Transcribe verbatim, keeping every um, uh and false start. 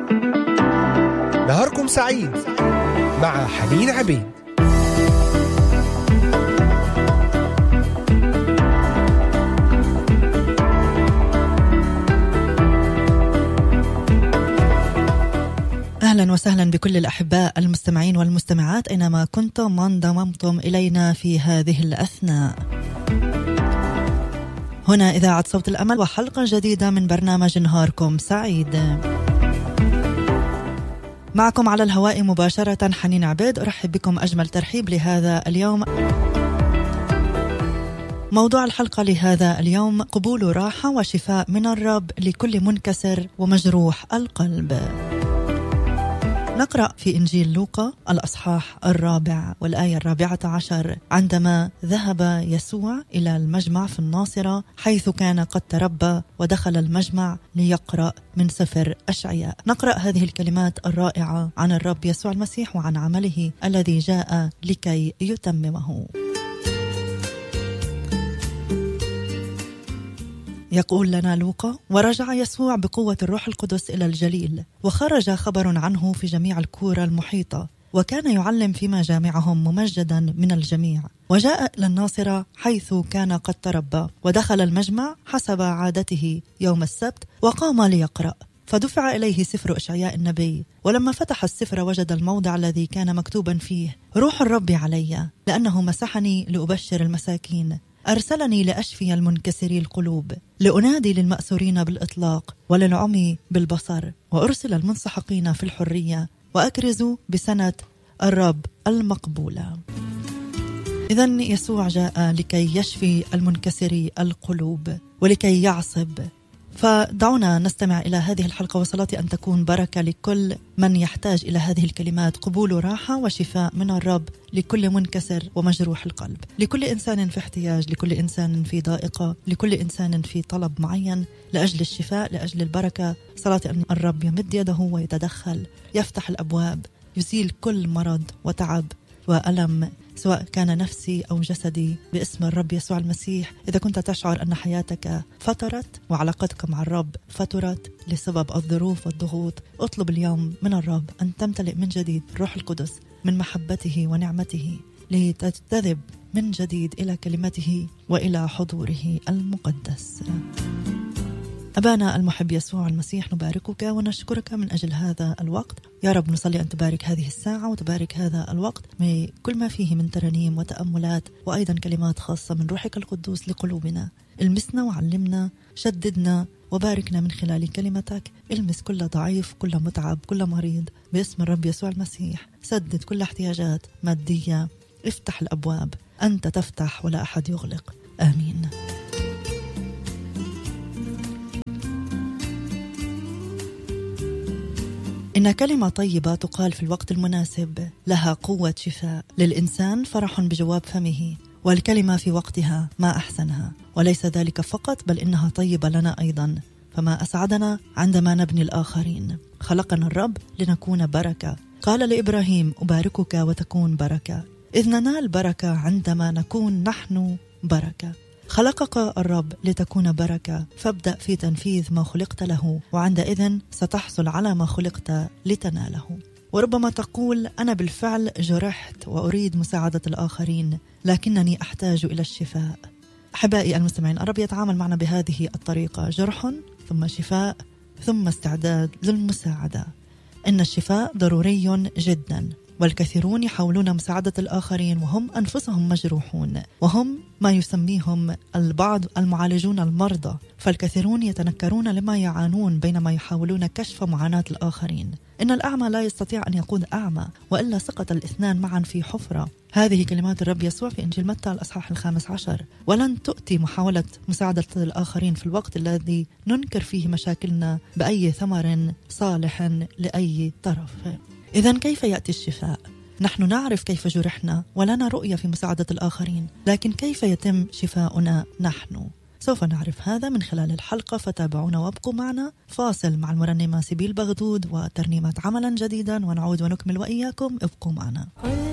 نهاركم سعيد مع حنين عبيد. أهلا وسهلا بكل الأحباء المستمعين والمستمعات أينما كنتم وانضممتم إلينا في هذه الأثناء. هنا إذاعة صوت الأمل وحلقة جديدة من برنامج نهاركم سعيد. معكم على الهواء مباشرة حنين عبيد، أرحب بكم أجمل ترحيب لهذا اليوم. موضوع الحلقة لهذا اليوم: قبول راحة وشفاء من الرب لكل منكسر ومجروح القلب. نقرأ في إنجيل لوقا الأصحاح الرابع والآية الرابعة عشر: عندما ذهب يسوع إلى المجمع في الناصرة حيث كان قد تربى، ودخل المجمع ليقرأ من سفر أشعياء. نقرأ هذه الكلمات الرائعة عن الرب يسوع المسيح وعن عمله الذي جاء لكي يتممه. يقول لنا لوقا: ورجع يسوع بقوة الروح القدس إلى الجليل، وخرج خبر عنه في جميع الكورة المحيطة، وكان يعلم في مجامعهم ممجدا من الجميع. وجاء إلى الناصرة حيث كان قد تربى، ودخل المجمع حسب عادته يوم السبت، وقام ليقرأ. فدفع إليه سفر أشعياء النبي، ولما فتح السفر وجد الموضع الذي كان مكتوبا فيه: روح الرب علي، لأنه مسحني لأبشر المساكين، أرسلني لأشفي المنكسري القلوب، لأنادي للمأسورين بالإطلاق، وللعمي بالبصر، وأرسل المنسحقين في الحرية، وأكرز بسنة الرب المقبولة. إذن يسوع جاء لكي يشفي المنكسري القلوب ولكي يعصب. فدعونا نستمع إلى هذه الحلقة، وصلاتي أن تكون بركة لكل من يحتاج إلى هذه الكلمات: قبول راحة وشفاء من الرب لكل منكسر ومجروح القلب، لكل إنسان في احتياج، لكل إنسان في ضائقة، لكل إنسان في طلب معين لأجل الشفاء، لأجل البركة. صلاتي أن الرب يمد يده ويتدخل، يفتح الأبواب، يزيل كل مرض وتعب وألم سواء كان نفسي أو جسدي باسم الرب يسوع المسيح. إذا كنت تشعر أن حياتك فترت وعلاقتك مع الرب فترت لسبب الظروف والضغوط، اطلب اليوم من الرب أن تمتلئ من جديد الروح القدس من محبته ونعمته، لتجذب من جديد إلى كلمته وإلى حضوره المقدس. أبانا المحب يسوع المسيح، نباركك ونشكرك من أجل هذا الوقت. يا رب نصلي أن تبارك هذه الساعة وتبارك هذا الوقت بكل ما فيه من ترانيم وتأملات، وأيضا كلمات خاصة من روحك القدوس لقلوبنا. المسنا وعلمنا، شددنا وباركنا من خلال كلمتك. المس كل ضعيف، كل متعب، كل مريض باسم الرب يسوع المسيح. سدد كل احتياجات مادية، افتح الأبواب، أنت تفتح ولا أحد يغلق. آمين. إن كلمة طيبة تقال في الوقت المناسب لها قوة شفاء، للإنسان فرح بجواب فمه، والكلمة في وقتها ما أحسنها. وليس ذلك فقط، بل إنها طيبة لنا أيضا، فما أسعدنا عندما نبني الآخرين. خلقنا الرب لنكون بركة. قال لإبراهيم: أباركك وتكون بركة. إذ ننال بركة عندما نكون نحن بركة. خلقك الرب لتكون بركة، فابدأ في تنفيذ ما خلقت له، وعندئذ ستحصل على ما خلقت لتناله. وربما تقول: أنا بالفعل جرحت وأريد مساعدة الآخرين، لكنني أحتاج إلى الشفاء. أحبائي المستمعين، الرب يتعامل معنا بهذه الطريقة: جرح ثم شفاء ثم استعداد للمساعدة. إن الشفاء ضروري جدا، والكثيرون يحاولون مساعدة الآخرين وهم أنفسهم مجروحون، وهم ما يسميهم البعض المعالجون المرضى. فالكثيرون يتنكرون لما يعانون بينما يحاولون كشف معاناة الآخرين. إن الأعمى لا يستطيع أن يقود أعمى، وإلا سقط الاثنان معا في حفرة. هذه كلمات الرب يسوع في إنجيل متى الأصحاح الخامس عشر. ولن تؤتي محاولة مساعدة الآخرين في الوقت الذي ننكر فيه مشاكلنا بأي ثمر صالح لأي طرف. إذن كيف يأتي الشفاء؟ نحن نعرف كيف جرحنا ولنا رؤية في مساعدة الآخرين، لكن كيف يتم شفاؤنا نحن؟ سوف نعرف هذا من خلال الحلقة، فتابعونا وابقوا معنا. فاصل مع المرنمة سبيل بغدود وترنيمة عملا جديدا، ونعود ونكمل وإياكم. ابقوا معنا.